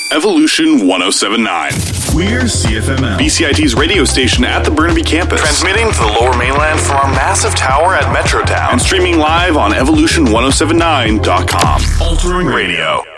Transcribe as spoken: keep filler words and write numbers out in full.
Evolution ten seventy-nine. We're C F M L, B C I T's radio station at the Burnaby campus. Transmitting to the Lower Mainland from our massive tower at Metrotown. And streaming live on evolution ten seventy-nine dot com. Altering radio.